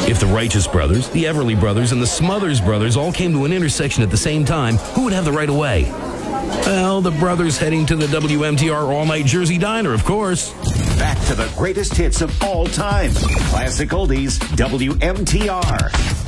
If the Righteous Brothers, the Everly Brothers, and the Smothers Brothers all came to an intersection at the same time, who would have the right of way? Well, the brothers heading to the WMTR All-Night Jersey Diner, of course. Back to the greatest hits of all time. Classic Oldies, WMTR.